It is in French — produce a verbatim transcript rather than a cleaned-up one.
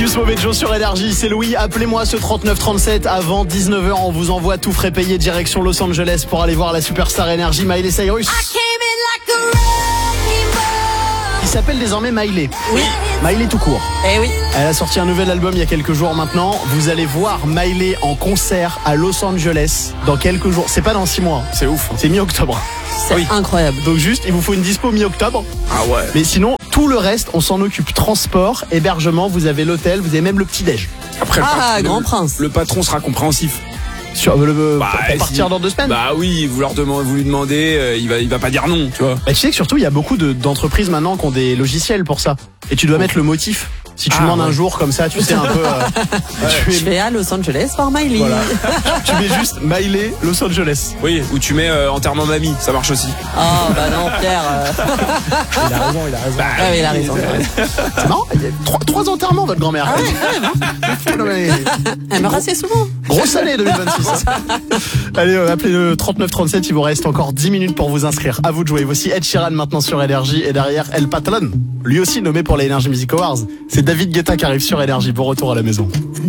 Juste mauvais Joe sur Énergie, c'est Louis. Appelez-moi ce trente-neuf trente-sept avant dix-neuf heures. On vous envoie tout frais payé direction Los Angeles pour aller voir la superstar Énergie Miley Cyrus. Qui s'appelle désormais Miley. Oui. Miley tout court. Eh oui. Elle a sorti un nouvel album il y a quelques jours maintenant. Vous allez voir Miley en concert à Los Angeles dans quelques jours. C'est pas dans six mois. C'est ouf. C'est mi-octobre. C'est oui. incroyable. Donc juste, il vous faut une dispo mi-octobre. Ah ouais. Mais sinon, tout le reste, on s'en occupe. Transport, hébergement, vous avez l'hôtel, vous avez même le petit-déj. Après, le Ah, patron- grand le- prince. Le patron sera compréhensif. Sur le, Bah, pour partir si- dans deux semaines. Bah oui, vous leur demandez, vous lui demandez, euh, il va, il va pas dire non, tu vois. Bah, tu sais que surtout, il y a beaucoup de- d'entreprises maintenant qui ont des logiciels pour ça. Et tu dois mettre le motif. Si tu Ah, demandes ouais. un jour comme ça, tu sais un peu. euh, tu, Je mets, vais à Los Angeles voir Miley. voilà. Tu mets juste Miley Los Angeles. Oui, ou tu mets euh, enterrement mamie, ça marche aussi. Oh bah non, Pierre. euh, Il a raison, il a raison. Ah oui, il a raison. il a raison. C'est marrant, il y a trois, trois enterrements, votre grand-mère. Ah ouais, quand même, hein. Non, mais- Elle meurt assez souvent. Grosse année deux mille vingt-six. Allez, euh, appelez le trente-neuf trente-sept, il vous reste encore dix minutes pour vous inscrire. À vous de jouer. Voici Ed Sheeran maintenant sur Énergie et derrière El Patron, lui aussi nommé pour les Energy Music Awards. C'est David Guetta qui arrive sur Énergie. Bon retour à la maison.